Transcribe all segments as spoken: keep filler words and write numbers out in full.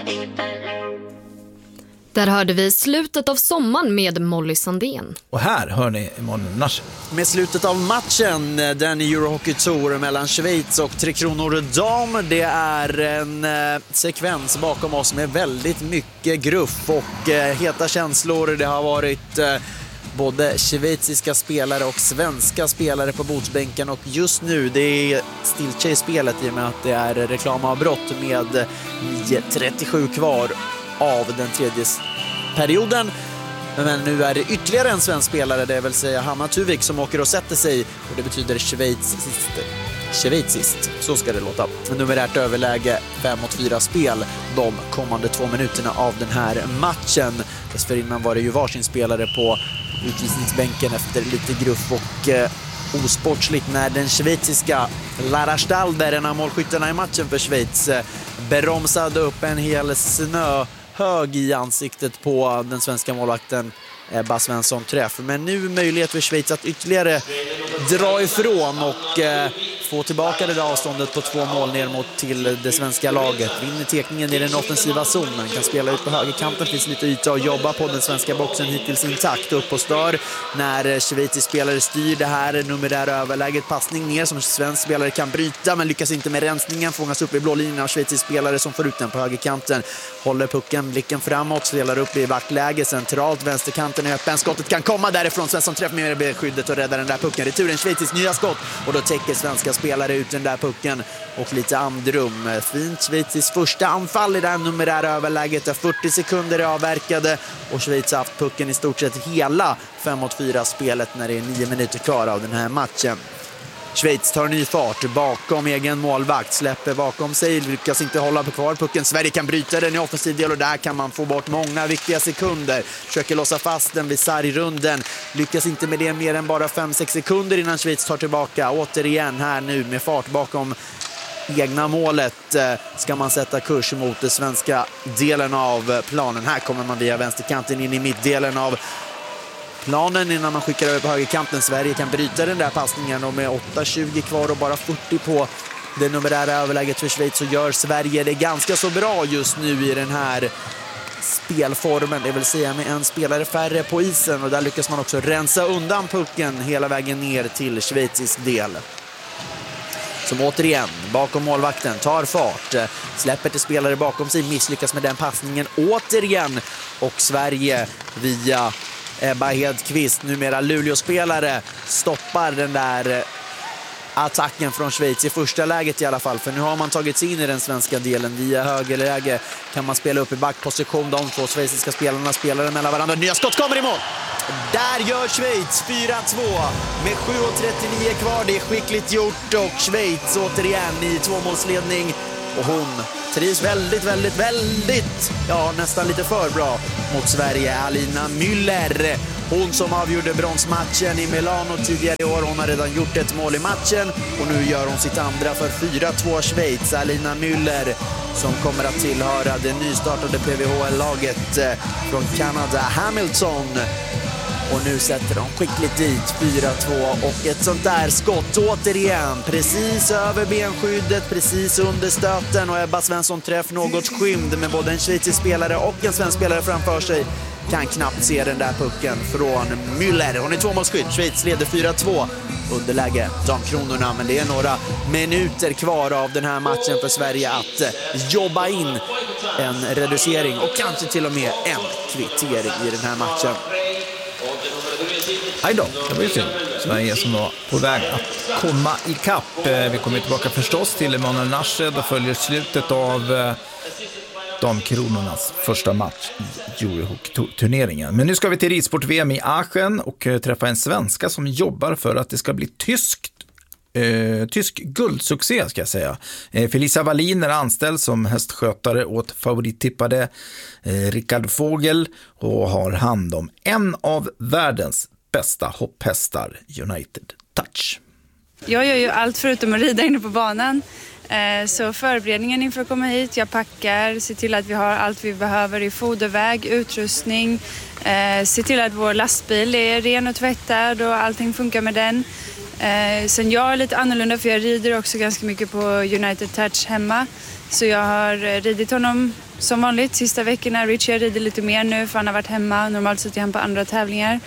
Där hörde vi slutet av sommaren med Molly Sandén. Och här hör ni Emanuel Nasser. Med slutet av matchen, den Eurohockey Tour mellan Schweiz och Tre Kronor dam. Det är en eh, sekvens bakom oss med väldigt mycket gruff och eh, heta känslor. Det har varit eh, både schweiziska spelare och svenska spelare på bordsbänken. Och just nu, det är stiltje i spelet i och med att det är reklamavbrott med nio trettiosju kvar av den tredje perioden. Men nu är det ytterligare en svensk spelare, det vill säga Hanna Tuvik, som åker och sätter sig. Och det betyder Schweiz sist. Schweiz sist, så ska det låta. Numerärt överläge fem mot fyra spel de kommande två minuterna av den här matchen. Dessförinnan var det ju varsin spelare på utvisningsbänken efter lite gruff och eh, osportsligt när den schweiziska Lara Stalder, en av målskyttarna i matchen för Schweiz, eh, bromsade upp en hel snö hög i ansiktet på den svenska målvakten Ebba Svensson träff. Men nu möjlighet för Schweiz att ytterligare dra ifrån och eh, få tillbaka det där avståndet på två mål ner mot till det svenska laget. Vinner tekningen i den offensiva zonen, kan spela ut på högerkanten, finns lite yta att jobba på. Den svenska boxen hittills intakt, upp och stör när Schweiz spelare styr det här numerära överläget. Passning ner som svensk spelare kan bryta men lyckas inte med rensningen, fångas upp i blå linjen av Schweiz spelare som får ut den på högerkanten. Håller pucken, blicken framåt, spelar upp i vaktläge centralt, vänsterkanten är öppen, skottet kan komma därifrån. Svensson träffar med beskyddet och räddar den där pucken. Returen Schweiz nya skott och då täcker svenska spelare ut den där pucken och lite andrum. Fint Schweiz första anfall i det här numerära överläget där fyrtio sekunder är avverkade och Schweiz har haft pucken i stort sett hela fem mot fyra spelet när det är nio minuter kvar av den här matchen. Schweiz tar ny fart bakom egen målvakt, släpper bakom sig, lyckas inte hålla på kvar pucken. Sverige kan bryta den i offensiv del och där kan man få bort många viktiga sekunder. Försöker låsa fast den vid sargrunden, lyckas inte med det mer än bara fem sex sekunder innan Schweiz tar tillbaka. Återigen här nu med fart bakom egna målet ska man sätta kurs mot den svenska delen av planen. Här kommer man via vänsterkanten in i mittdelen av planen innan man skickar över på högerkanten. Sverige kan bryta den där passningen och med åtta tjugo kvar och bara fyrtio på det numerära överläget för Schweiz så gör Sverige det ganska så bra just nu i den här spelformen. Det vill säga med en spelare färre på isen och där lyckas man också rensa undan pucken hela vägen ner till schweizisk del. Som återigen bakom målvakten tar fart, släpper till spelare bakom sig, misslyckas med den passningen återigen och Sverige via Ebba Hedqvist, numera Luleå-spelare, stoppar den där attacken från Schweiz i första läget i alla fall. För nu har man tagit sig in i den svenska delen. Via högerläge kan man spela upp i backposition. De två schweiziska spelarna spelar mellan varandra. Nya skott kommer i mål! Där gör Schweiz fyra två med sju trettionio kvar. Det är skickligt gjort och Schweiz återigen i tvåmålsledning. Och hon trivs väldigt, väldigt, väldigt, ja nästan lite för bra mot Sverige. Alina Müller, hon som avgjorde bronsmatchen i Milano tidigare i år. Hon har redan gjort ett mål i matchen och nu gör hon sitt andra för fyra två Schweiz. Alina Müller som kommer att tillhöra det nystartade P V H L-laget från Kanada, Hamilton. Och nu sätter de skickligt dit fyra två och ett sånt där skott återigen. Precis över benskyddet, precis under stöten och Ebba Svensson träff något skymd med både en schweizisk spelare och en svensk spelare framför sig. Kan knappt se den där pucken från Müller. Hon är tvåmålsskydd. Schweiz leder fyra två. Underläge damkronorna, men det är några minuter kvar av den här matchen för Sverige att jobba in en reducering och kanske till och med en kvittering i den här matchen. Aj då, det var ju synd. Sverige som var på väg att komma i kapp. Vi kommer tillbaka förstås till Emanuel Nasser. Då följer slutet av damkronornas första match i Eurohockey-turneringen. Men nu ska vi till ridsport-V M i Aachen och träffa en svenska som jobbar för att det ska bli tyskt Eh, tysk guldsuccé ska jag säga. Eh, Felicia Wallin är anställd som hästskötare åt favorittippade eh, Rickard Vogel och har hand om en av världens bästa hopphästar, United Touch. Jag gör ju allt förutom att rida inne på banan. Eh, så förberedningen inför att komma hit, jag packar, ser till att vi har allt vi behöver i foderväg, utrustning, eh, ser till att vår lastbil är ren och tvättad och allting funkar med den. Eh, sen jag är lite annorlunda för jag rider också ganska mycket på United Touch hemma. Så jag har ridit honom som vanligt sista veckorna. Richie rider lite mer nu för han har varit hemma. Normalt sitter han på andra tävlingar.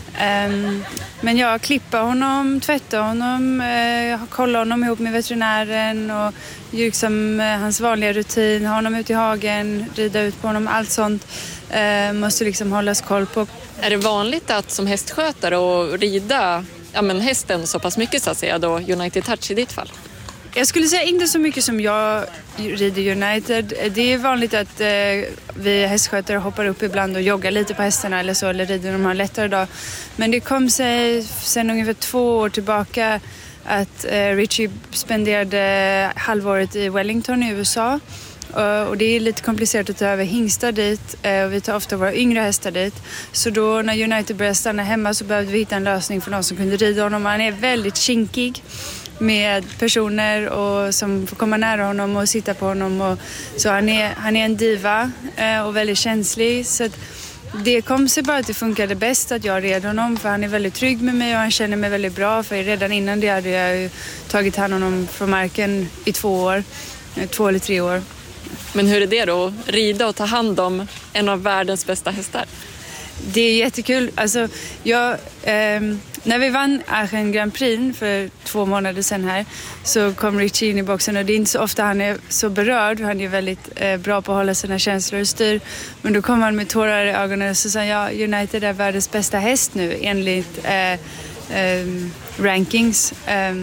Um, men jag klipper honom, tvättar honom, uh, kollar honom ihop med veterinären och liksom, uh, hans vanliga rutin, ha honom ut i hagen, rida ut på honom, allt sånt uh, måste liksom hållas koll på. Är det vanligt att som hästskötare och rida ja, men hästen så pass mycket så att säga då United Touch i ditt fall? Jag skulle säga inte så mycket som jag rider United. Det är vanligt att eh, vi hästskötare hoppar upp ibland och joggar lite på hästarna eller så, eller rider de har lättare dag. Men det kom sig sedan ungefär två år tillbaka att eh, Richie spenderade halvåret i Wellington i U S A. Uh, och det är lite komplicerat att ta över hingstar dit uh, och vi tar ofta våra yngre hästar dit. Så då när United började stanna hemma så behövde vi hitta en lösning för någon som kunde rida honom. Han är väldigt kinkig med personer och som får komma nära honom och sitta på honom. Och, så han är, han är en diva uh, och väldigt känslig. Så att det kom sig bara att det funkade bäst att jag red honom för han är väldigt trygg med mig och han känner mig väldigt bra. För redan innan det hade jag ju tagit hand om honom från marken i två år, två eller tre år. Men hur är det då? Rida och ta hand om en av världens bästa hästar? Det är jättekul. Alltså, jag, eh, när vi vann Aachen Grand Prix för två månader sedan här så kom Richie in i boxen och det är inte så ofta han är så berörd. Han är väldigt eh, bra på att hålla sina känslor i styr. Men då kom han med tårar i ögonen och så sa ja, United är världens bästa häst nu enligt eh, eh, rankings. Eh,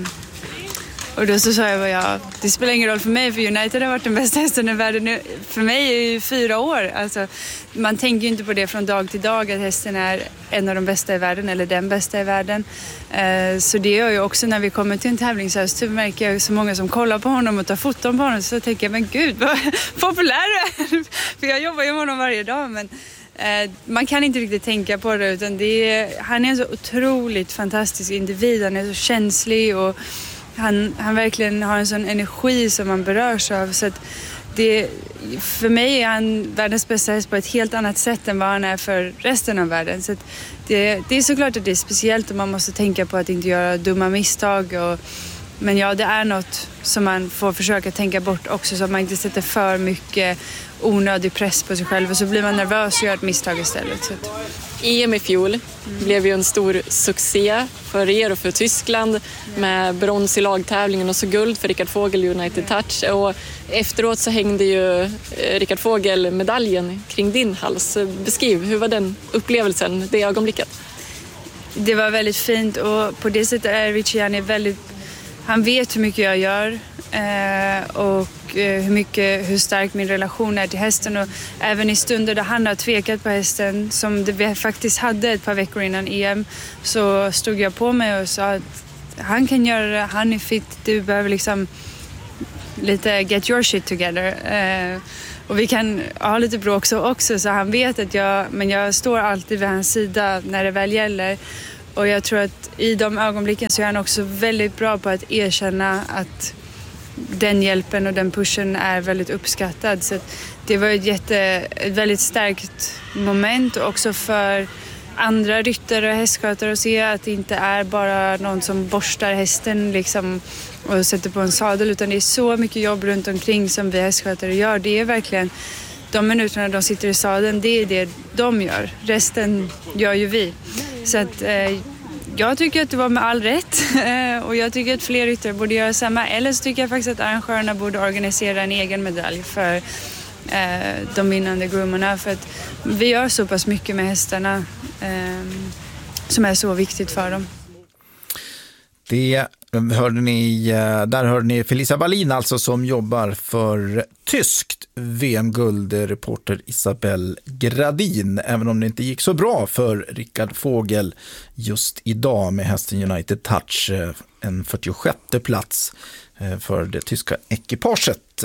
Och då så sa jag bara, ja, det spelar ingen roll för mig för United har varit den bästa hästen i världen nu. För mig är det ju fyra år. Alltså, man tänker ju inte på det från dag till dag att hästen är en av de bästa i världen eller den bästa i världen. Eh, så det gör ju också när vi kommer till en tävlingshöst så märker jag så många som kollar på honom och tar foton på honom så tänker jag, men gud vad populär du är. För jag jobbar ju med honom varje dag men eh, man kan inte riktigt tänka på det utan det är, han är en så otroligt fantastisk individ. Han är så känslig och Han, han verkligen har en sån energi som man berörs av så att det, för mig är han världens bästa häst på ett helt annat sätt än vad han är för resten av världen. Så att det, det är såklart att det är speciellt och man måste tänka på att inte göra dumma misstag. Och, men ja, det är något som man får försöka tänka bort också så att man inte sätter för mycket onödig press på sig själv och så blir man nervös och gör ett misstag istället. Så att. E M i fjol blev ju en stor succé för er och för Tyskland med brons i lagtävlingen och så guld för Rickard Vogel United Touch. Och efteråt så hängde ju Rickard Vogel medaljen kring din hals. Beskriv, hur var den upplevelsen, det ögonblicket? Det var väldigt fint och på det sättet är Richie, han är väldigt, han vet hur mycket jag gör eh, och hur mycket, hur stark min relation är till hästen och även i stunder där han har tvekat på hästen som det vi faktiskt hade ett par veckor innan E M så stod jag på mig och sa att han kan göra det, han är fit, du behöver liksom lite get your shit together eh, och vi kan ha lite bråk så också så han vet att jag, men jag står alltid vid hans sida när det väl gäller och jag tror att i de ögonblicken så är han också väldigt bra på att erkänna att den hjälpen och den pushen är väldigt uppskattad. Så det var ett, jätte, ett väldigt starkt moment också för andra ryttare och hästskötare att se att det inte är bara någon som borstar hästen liksom och sätter på en sadel utan det är så mycket jobb runt omkring som vi hästskötare gör. Det är verkligen de minuterna de sitter i sadeln, det är det de gör. Resten gör ju vi. Så att eh, jag tycker att det var med all rätt och jag tycker att fler ryttare borde göra samma. Eller så tycker jag faktiskt att arrangörerna borde organisera en egen medalj för eh, de vinnande groomerna. För att vi gör så pass mycket med hästarna eh, som är så viktigt för dem. Det hörde ni, där hörde ni Felicia Wallin alltså som jobbar för tyskt V M-guld, reporter Isabelle Gradin, även om det inte gick så bra för Rickard Vogel just idag med hästen United Touch, en fyrtiosjätte plats för det tyska ekipaget.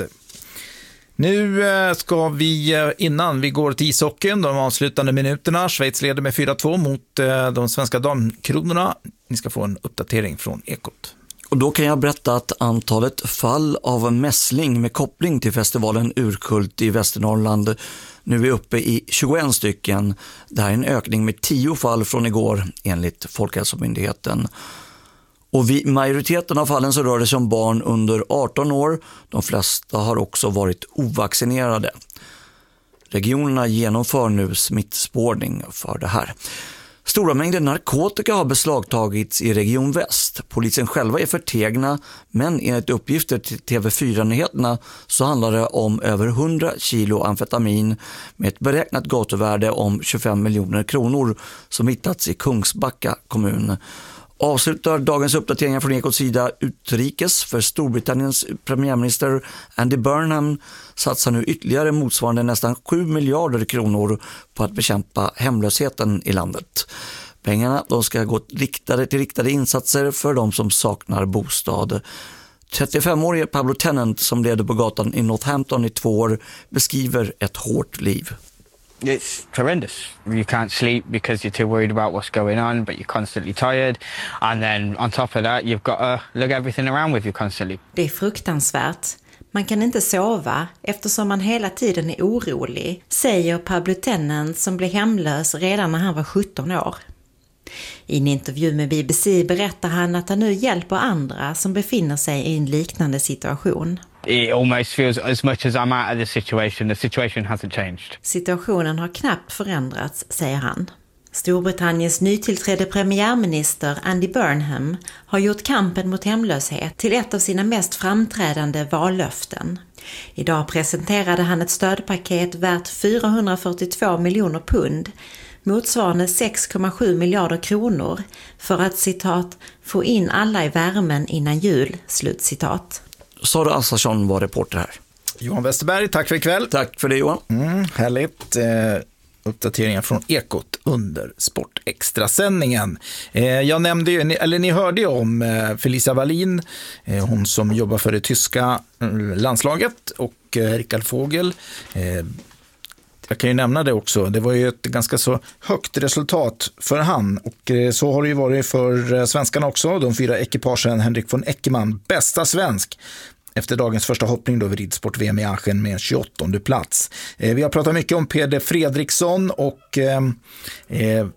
Nu ska vi, innan vi går till ishockeyn, de avslutande minuterna, Schweiz leder med fyra två mot de svenska damkronorna. Ni ska få en uppdatering från Ekot. Och då kan jag berätta att antalet fall av mässling med koppling till festivalen Urkult i Västernorrland nu är uppe i tjugoett stycken. Det här är en ökning med tio fall från igår enligt Folkhälsomyndigheten. Och vid majoriteten av fallen så rör det sig om barn under arton år. De flesta har också varit ovaccinerade. Regionerna genomför nu smittspårning för det här. Stora mängder narkotika har beslagtagits i Region Väst. Polisen själva är förtegna, men enligt uppgifter till T V fyra-nyheterna så handlar det om över hundra kilo amfetamin med ett beräknat gatuvärde om tjugofem miljoner kronor som hittats i Kungsbacka kommun. Avslutar dagens uppdateringar från Ekots sida utrikes för Storbritanniens premiärminister Andy Burnham satsar nu ytterligare motsvarande nästan sju miljarder kronor på att bekämpa hemlösheten i landet. Pengarna de ska gå riktade till riktade insatser för de som saknar bostad. trettiofemårige Pablo Tennant som levde på gatan i Northampton i två år beskriver ett hårt liv. It's horrendous. You can't sleep because you're too worried about what's going on, but you're constantly tired. And then on top of that, you've got to look everything around with you constantly. Det är fruktansvärt. Man kan inte sova eftersom man hela tiden är orolig, säger Pablo Tennant som blev hemlös redan när han var sjutton år. I en intervju med B B C berättar han att han nu hjälper andra som befinner sig i en liknande situation. It almost feels as much as I'm out of the situation, the situation hasn't changed. Situationen har knappt förändrats, säger han. Storbritanniens nytillträdde premiärminister Andy Burnham har gjort kampen mot hemlöshet till ett av sina mest framträdande vallöften. Idag presenterade han ett stödpaket värt fyrahundrafyrtiotvå miljoner pund, motsvarande sex komma sju miljarder kronor, för att citat få in alla i värmen innan jul, slutcitat. Sara Assarsson var reporter här. Johan Westerberg, tack för ikväll. Tack för det, Johan. Mm, härligt. Eh, uppdateringar från Ekot under Sportextra-sändningen. Eh, jag nämnde ju, eller ni hörde ju om eh, Felicia Wallin, eh, hon som jobbar för det tyska eh, landslaget, och eh, Rickard Fogel. Eh, Jag kan ju nämna det också. Det var ju ett ganska så högt resultat för han. Och så har det ju varit för svenskarna också. De fyra ekipagen, Henrik von Eckermann, bästa svensk efter dagens första hoppning då vid ridsport-V M i Aachen med en tjugoåttonde plats. Eh, vi har pratat mycket om Peder Fredriksson och eh, eh,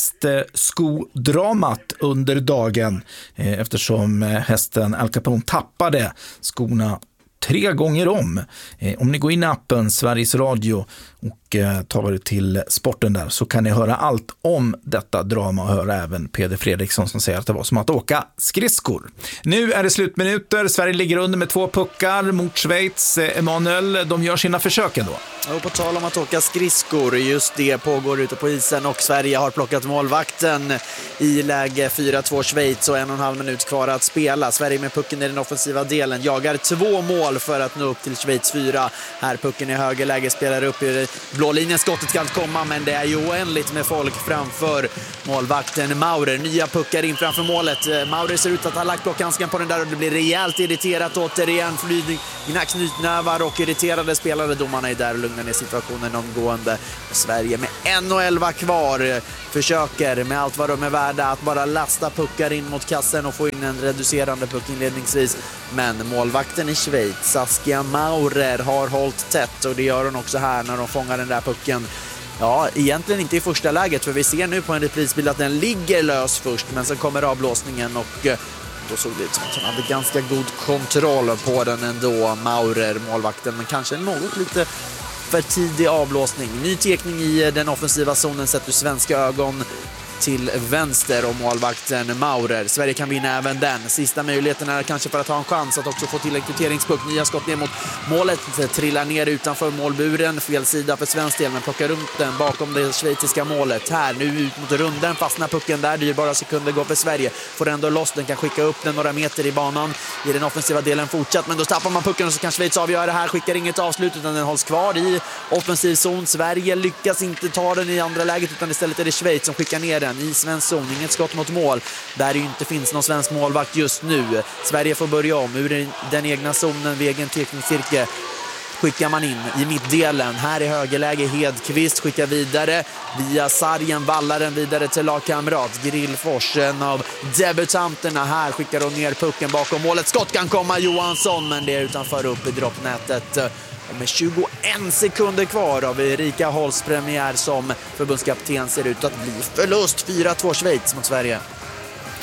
hästskodramat under dagen eh, eftersom hästen Al Capone tappade skorna tre gånger om. Eh, om ni går in i appen Sveriges Radio och eh, tar er till sporten där, så kan ni höra allt om detta drama och höra även Peder Fredriksson som säger att det var som att åka skridskor. Nu är det slutminuter. Sverige ligger under med två puckar mot Schweiz. Eh, Emanuel, de gör sina försök ändå. Och på tal om att åka skridskor, just det pågår ute på isen, och Sverige har plockat målvakten i läge fyra två Schweiz och en och en halv minut kvar att spela. Sverige med pucken i den offensiva delen jagar två mål för att nå upp till Schweiz fyra. Här pucken i högerläge, spelar upp i blå linjen. Skottet ska inte komma, men det är ju oändligt med folk framför målvakten Maurer. Nya puckar in framför målet. Maurer ser ut att ha lagt blockhandsken på den där och det blir rejält irriterat återigen. Flygna knytnävar och irriterade spelare. Domarna är där och lugnar ner situationen omgående. Sverige med en och elva kvar försöker med allt vad de är värda att bara lasta puckar in mot kassen och få in en reducerande puck inledningsvis. Men målvakten i Schweiz, Saskia Maurer, har hållit tätt, och det gör hon också här när de fångar den där pucken. Ja, egentligen inte i första läget, för vi ser nu på en reprisbild att den ligger lös först, men sen kommer avblåsningen och då såg det ut som att hon hade ganska god kontroll på den ändå, Maurer, målvakten, men kanske något lite för tidig avblåsning. Ny tekning i den offensiva zonen sett ur svenska ögon till vänster om målvakten Maurer. Sverige kan vinna även den. Sista möjligheten är kanske för att ha en chans att också få till en kvitteringspuck. Nya skott ner mot målet, trillar ner utanför målburen. Fel sida för svensk del, men plockar runt den bakom det schweiziska målet. Här nu ut mot runden, fastnar pucken där. Det är bara sekunder går för Sverige. Får ändå loss, den kan skicka upp den några meter i banan. I den offensiva delen fortsatt, men då tappar man pucken och så kan Schweiz avgöra det här. Skickar inget avslut utan den hålls kvar i offensiv zon. Sverige lyckas inte ta den i andra läget, utan istället är det Schweiz som skickar ner den i svensk zon. Inget skott mot mål där det inte finns någon svensk målvakt just nu. Sverige får börja om ur den egna zonen vid egen teckningscirkel. Skickar man in i mittdelen. Här i högerläge Hedqvist skickar vidare via sargen, vallaren vidare till lagkamrat Grillfors, en av debutanterna. Här skickar hon ner pucken bakom målet. Skott kan komma Johansson, men det är utanför upp i droppnätet. Och med tjugoen sekunder kvar av Erika Holsts premiär som förbundskapten ser ut att bli förlust. fyra två Schweiz mot Sverige.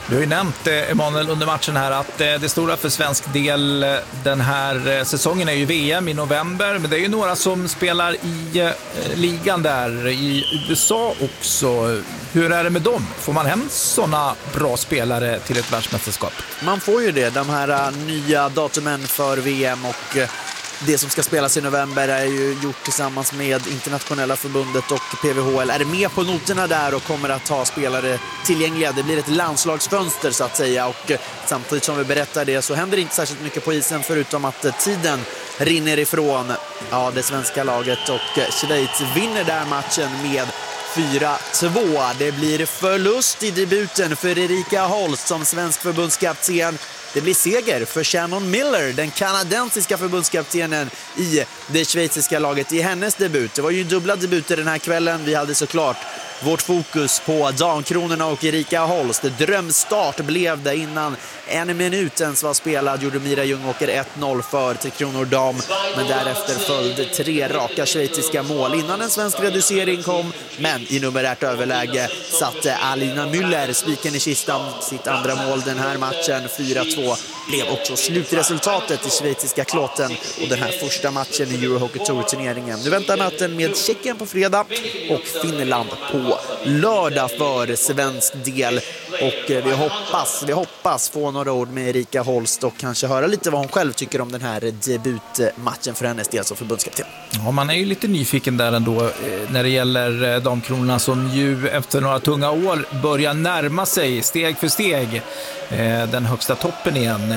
Du har ju nämnt, Emanuel, under matchen här att det stora för svensk del den här säsongen är ju V M i november, men det är ju några som spelar i ligan där i U S A också. Hur är det med dem? Får man hem sådana bra spelare till ett världsmästerskap? Man får ju det, de här nya datumen för V M, och det som ska spelas i november är ju gjort tillsammans med Internationella förbundet och P V H L. Är med på noterna där och kommer att ha spelare tillgängliga. Det blir ett landslagsfönster så att säga, och samtidigt som vi berättar det så händer det inte särskilt mycket på isen förutom att tiden rinner ifrån ja, det svenska laget, och Schweiz vinner där matchen med fyra två. Det blir förlust i debuten för Erika Holst som svensk förbundskapten. Det blir seger för Shannon Miller, den kanadensiska förbundskaptenen i det schweiziska laget i hennes debut. Det var ju dubbla debuter den här kvällen. Vi hade såklart vårt fokus på damkronorna och Erika Holst. Drömstart blev det innan en minut ens var spelad. Gjorde Mira Ljungåker ett noll för Tre Kronor dam. Men därefter följde tre raka schweiziska mål innan en svensk reducering kom. Men i numerärt överläge satte Alina Müller spiken i kistan. Sitt andra mål den här matchen, fyra två, blev också slutresultatet i schweiziska klåten. Och den här första matchen i Euro Hockey Tour-turneringen. Nu väntar möten med Tjeckien på fredag och Finland på lördag för svensk del. Och vi hoppas, vi hoppas få några ord med Erika Holst och kanske höra lite vad hon själv tycker om den här debutmatchen för hennes del som förbundskapten. Ja, man är ju lite nyfiken där ändå när det gäller damkronorna som ju efter några tunga år börjar närma sig steg för steg den högsta toppen igen.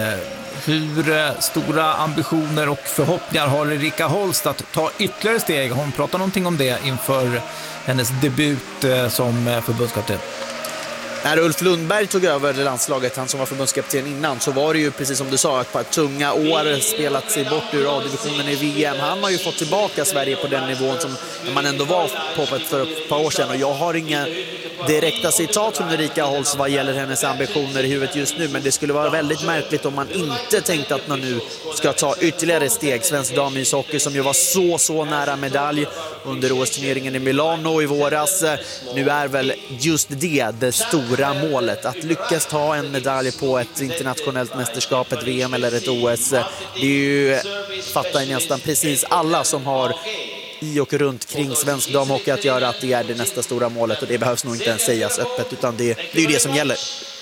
Hur stora ambitioner och förhoppningar har Erika Holst att ta ytterligare steg? Hon pratar någonting om det inför hennes debut som förbundskapten. När Ulf Lundberg tog över landslaget, han som var förbundskapten innan, så var det ju precis som du sa ett par tunga år, spelat sig bort ur A-divisionen i V M. Han har ju fått tillbaka Sverige på den nivån som man ändå var på för ett par år sedan, och jag har inga direkta citat från Erika Holst vad gäller hennes ambitioner i huvudet just nu, men det skulle vara väldigt märkligt om man inte tänkte att man nu ska ta ytterligare steg. Svensk damishockey som ju var så så nära medalj under O S-turneringen i Milano i våras, nu är väl just det det stora målet, att lyckas ta en medalj på ett internationellt mästerskap, ett V M eller ett O S. Det är ju, fattar nästan precis alla som har i och runt kring svensk damhockey att göra, att det är det nästa stora målet, och det behövs nog inte ens sägas öppet, utan det, det är ju det som gäller.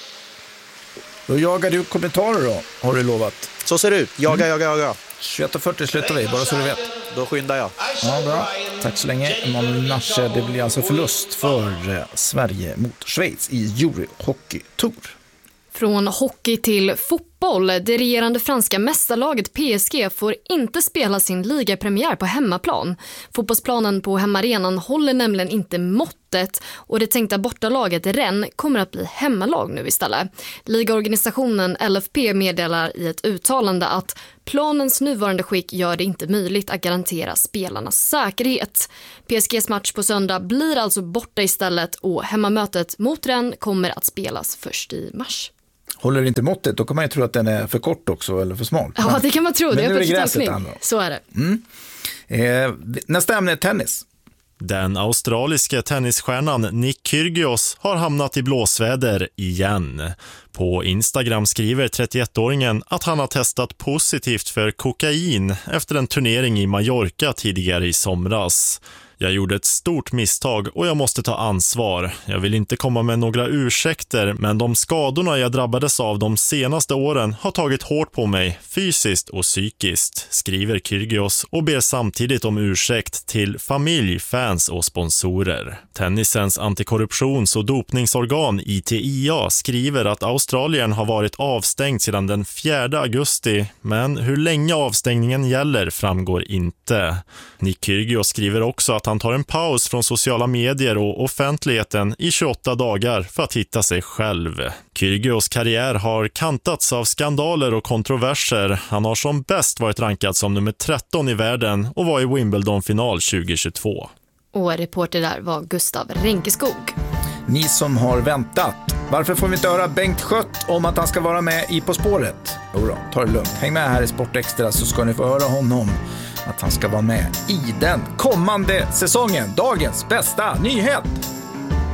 Då jagar du kommentarer då, har du lovat. Så ser det ut, jaga, jaga, jaga. tjugoett fyrtio slutar vi, bara så du vet. Då skyndar jag. Ja, bra. Tack så länge. Emanuel, det blir alltså förlust för Sverige mot Schweiz i Euro Hockey Tour. Från hockey till fotboll. Det regerande franska mästarlaget P S G får inte spela sin ligapremiär på hemmaplan. Fotbollsplanen på hemmaarenan håller nämligen inte måttet, och det tänkta bortalaget Rennes kommer att bli hemmalag nu istället. Ligaorganisationen L F P meddelar i ett uttalande att planens nuvarande skick gör det inte möjligt att garantera spelarnas säkerhet. P S G:s match på söndag blir alltså borta istället, och hemmamötet mot Rennes kommer att spelas först i mars. Håller inte måttet, då kan man ju tro att den är för kort också, eller för smal. Ja, det kan man tro. Det är öppet gräset. Så är det. Mm. Eh, nästa ämne är tennis. Den australiske tennisstjärnan Nick Kyrgios har hamnat i blåsväder igen. På Instagram skriver trettioettåringen att han har testat positivt för kokain efter en turnering i Mallorca tidigare i somras. Jag gjorde ett stort misstag och jag måste ta ansvar. Jag vill inte komma med några ursäkter, men de skadorna jag drabbades av de senaste åren har tagit hårt på mig, fysiskt och psykiskt, skriver Kyrgios och ber samtidigt om ursäkt till familj, fans och sponsorer. Tennisens antikorruptions- och dopningsorgan I T I A skriver att Australien har varit avstängd sedan den fjärde augusti, men hur länge avstängningen gäller framgår inte. Nick Kyrgios skriver också att han tar en paus från sociala medier och offentligheten i tjugoåtta dagar för att hitta sig själv. Kyrgios karriär har kantats av skandaler och kontroverser. Han har som bäst varit rankad som nummer tretton i världen och var i Wimbledon-final tjugohundratjugotvå. Och reporter där var Gustav Renkeskog. Ni som har väntat, varför får vi inte höra Bengt Schött om att han ska vara med i På spåret? Jo då, ta det lugnt. Häng med här i Sportextra så ska ni få höra honom att han ska vara med i den kommande säsongen. Dagens bästa nyhet!